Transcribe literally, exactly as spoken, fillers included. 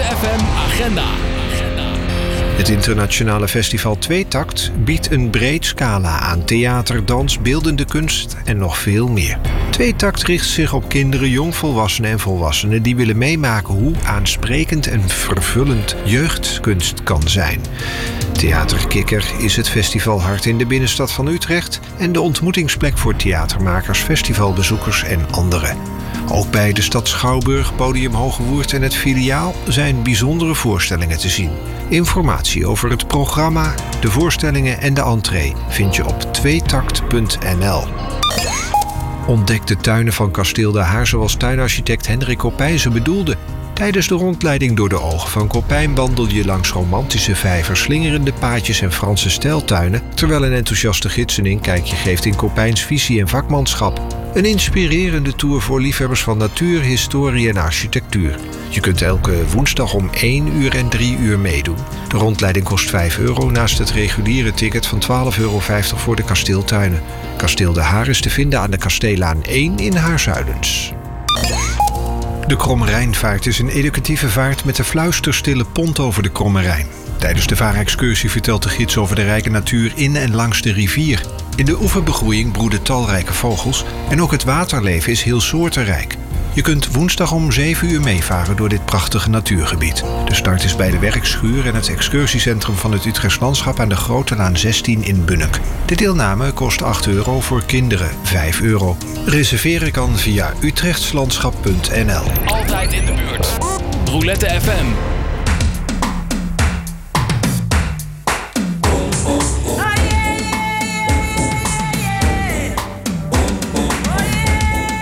F M Agenda. Het internationale festival Tweetakt biedt een breed scala aan theater, dans, beeldende kunst en nog veel meer. Tweetakt richt zich op kinderen, jongvolwassenen en volwassenen die willen meemaken hoe aansprekend en vervullend jeugdkunst kan zijn. Theater Kikker is het festivalhart in de binnenstad van Utrecht en de ontmoetingsplek voor theatermakers, festivalbezoekers en anderen. Ook bij de stad Schouwburg, Podium Hogewoerd en het filiaal zijn bijzondere voorstellingen te zien. Informatie over het programma, de voorstellingen en de entree vind je op tweetakt punt n l. Ontdek de tuinen van Kasteel De Haar zoals tuinarchitect Hendrik Koppijn ze bedoelde. Tijdens de rondleiding door de ogen van Koppijn wandel je langs romantische vijvers, slingerende paadjes en Franse stijltuinen, terwijl een enthousiaste gids een inkijkje geeft in Koppijns visie en vakmanschap. Een inspirerende tour voor liefhebbers van natuur, historie en architectuur. Je kunt elke woensdag om één uur en drie uur meedoen. De rondleiding kost vijf euro naast het reguliere ticket van twaalf euro vijftig voor de kasteeltuinen. Kasteel De Haar is te vinden aan de Kasteelaan één in Haarzuilens. De Kromme Rijnvaart is een educatieve vaart met de fluisterstille pont over de Kromme Rijn. Tijdens de vaarexcursie vertelt de gids over de rijke natuur in en langs de rivier. In de oeverbegroeiing broeden talrijke vogels en ook het waterleven is heel soortenrijk. Je kunt woensdag om zeven uur meevaren door dit prachtige natuurgebied. De start is bij de werkschuur en het excursiecentrum van het Utrechts Landschap aan de Grote Laan zestien in Bunnik. De deelname kost acht euro, voor kinderen vijf euro. Reserveren kan via utrechtslandschap punt n l. Altijd in de buurt. Roulette F M.